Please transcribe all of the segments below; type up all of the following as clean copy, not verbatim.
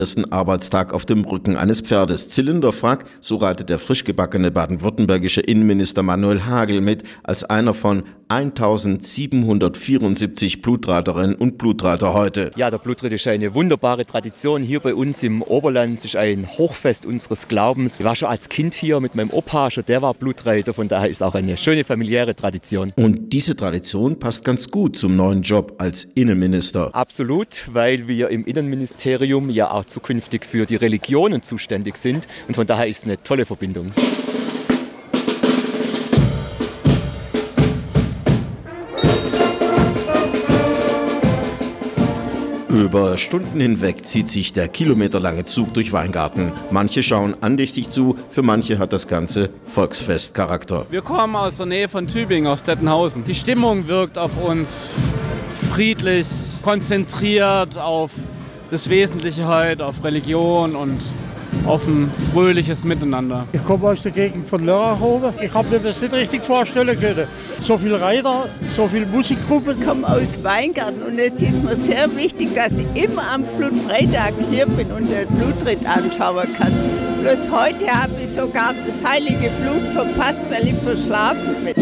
ersten Arbeitstag auf dem Rücken eines Pferdes. Zylinderfrack, so reitet der frisch gebackene baden-württembergische Innenminister Manuel Hagel mit, als einer von 1774 Blutreiterinnen und Blutreiter heute. Ja, der Blutritt ist eine wunderbare Tradition hier bei uns im Oberland. Es ist ein Hochfest unseres Glaubens. Ich war schon als Kind hier mit meinem Opa, schon der war Blutreiter, von daher ist es auch eine schöne familiäre Tradition. Und diese Tradition passt ganz gut zum neuen Job als Innenminister. Absolut, weil wir im Innenministerium ja auch zukünftig für die Religionen zuständig sind und von daher ist es eine tolle Verbindung. Über Stunden hinweg zieht sich der kilometerlange Zug durch Weingarten. Manche schauen andächtig zu, für manche hat das Ganze Volksfestcharakter. Wir kommen aus der Nähe von Tübingen, aus Dettenhausen. Die Stimmung wirkt auf uns friedlich, konzentriert auf das Wesentliche heute, auf Religion und auf ein fröhliches Miteinander. Ich komme aus der Gegend von Lörrachhofen. Ich habe mir das nicht richtig vorstellen können. So viele Reiter, so viele Musikgruppen. Ich komme aus Weingarten und es ist mir sehr wichtig, dass ich immer am Blutfreitag hier bin und den Blutritt anschauen kann. Bloß heute habe ich sogar das heilige Blut verpasst, weil ich verschlafen bin.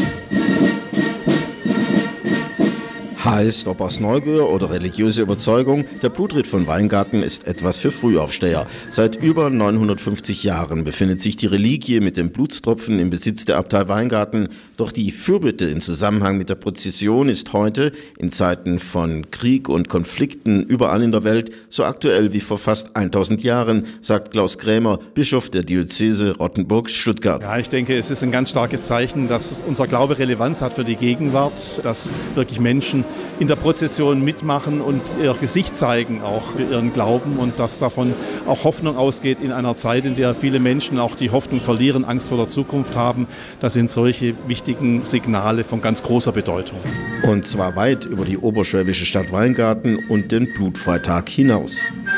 Heißt, ob aus Neugier oder religiöse Überzeugung, der Blutritt von Weingarten ist etwas für Frühaufsteher. Seit über 950 Jahren befindet sich die Reliquie mit dem Blutstropfen im Besitz der Abtei Weingarten. Doch die Fürbitte in Zusammenhang mit der Prozession ist heute, in Zeiten von Krieg und Konflikten überall in der Welt, so aktuell wie vor fast 1000 Jahren, sagt Klaus Krämer, Bischof der Diözese Rottenburg-Stuttgart. Ja, ich denke, es ist ein ganz starkes Zeichen, dass unser Glaube Relevanz hat für die Gegenwart, dass wirklich Menschen in der Prozession mitmachen und ihr Gesicht zeigen, auch für ihren Glauben, und dass davon auch Hoffnung ausgeht in einer Zeit, in der viele Menschen auch die Hoffnung verlieren, Angst vor der Zukunft haben. Das sind solche wichtigen Signale von ganz großer Bedeutung. Und zwar weit über die oberschwäbische Stadt Weingarten und den Blutfreitag hinaus.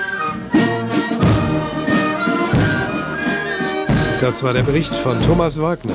Das war der Bericht von Thomas Wagner.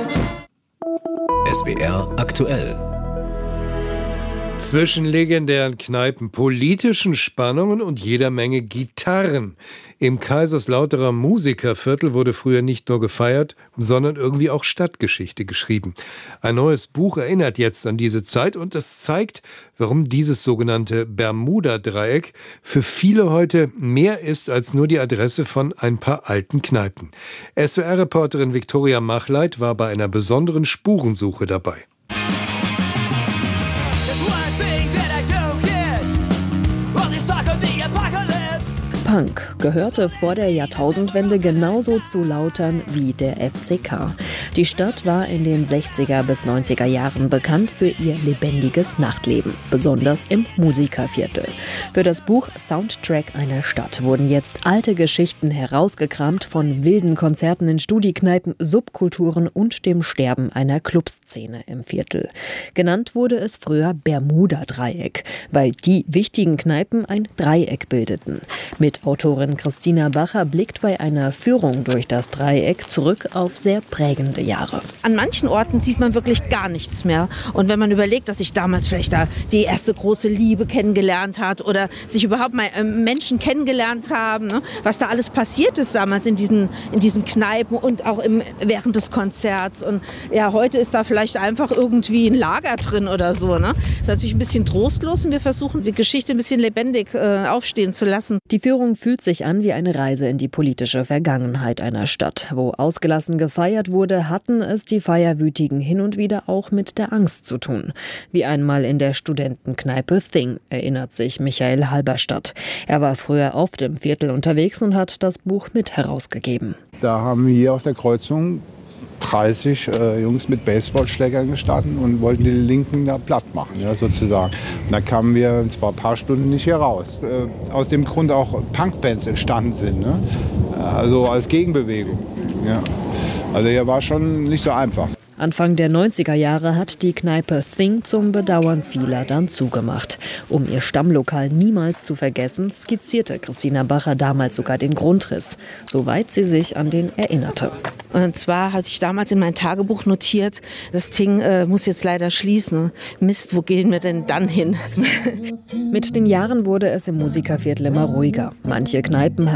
SWR aktuell. Zwischen legendären Kneipen, politischen Spannungen und jeder Menge Gitarren. Im Kaiserslauterer Musikerviertel wurde früher nicht nur gefeiert, sondern irgendwie auch Stadtgeschichte geschrieben. Ein neues Buch erinnert jetzt an diese Zeit und es zeigt, warum dieses sogenannte Bermuda-Dreieck für viele heute mehr ist als nur die Adresse von ein paar alten Kneipen. SWR-Reporterin Viktoria Machleit war bei einer besonderen Spurensuche dabei. Punk gehörte vor der Jahrtausendwende genauso zu Lautern wie der FCK. Die Stadt war in den 60er bis 90er Jahren bekannt für ihr lebendiges Nachtleben, besonders im Musikerviertel. Für das Buch Soundtrack einer Stadt wurden jetzt alte Geschichten herausgekramt von wilden Konzerten in Studi-Kneipen, Subkulturen und dem Sterben einer Clubszene im Viertel. Genannt wurde es früher Bermuda-Dreieck, weil die wichtigen Kneipen ein Dreieck bildeten. Mit Autorin Christina Bacher blickt bei einer Führung durch das Dreieck zurück auf sehr prägende Jahre. An manchen Orten sieht man wirklich gar nichts mehr. Und wenn man überlegt, dass sich damals vielleicht da die erste große Liebe kennengelernt hat oder sich überhaupt mal Menschen kennengelernt haben, ne, was da alles passiert ist damals in diesen Kneipen und auch während des Konzerts. Und ja, heute ist da vielleicht einfach irgendwie ein Lager drin oder so. Ne? Das ist natürlich ein bisschen trostlos und wir versuchen, die Geschichte ein bisschen lebendig aufstehen zu lassen. Die Führung fühlt sich an wie eine Reise in die politische Vergangenheit einer Stadt. Wo ausgelassen gefeiert wurde, hatten es die Feierwütigen hin und wieder auch mit der Angst zu tun. Wie einmal in der Studentenkneipe Thing, erinnert sich Michael Halberstadt. Er war früher oft im Viertel unterwegs und hat das Buch mit herausgegeben. Da haben wir hier auf der Kreuzung 30 Jungs mit Baseballschlägern gestanden und wollten die Linken da platt machen, ja, sozusagen. Und da kamen wir zwar ein paar Stunden nicht hier raus. Aus dem Grund auch Punkbands entstanden sind, ne? Also als Gegenbewegung. Ja. Also hier war schon nicht so einfach. Anfang der 90er Jahre hat die Kneipe Thing zum Bedauern vieler dann zugemacht. Um ihr Stammlokal niemals zu vergessen, skizzierte Christina Bacher damals sogar den Grundriss, soweit sie sich an den erinnerte. Und zwar hatte ich damals in mein Tagebuch notiert, das Thing muss jetzt leider schließen. Mist, wo gehen wir denn dann hin? Mit den Jahren wurde es im Musikerviertel immer ruhiger. Manche Kneipen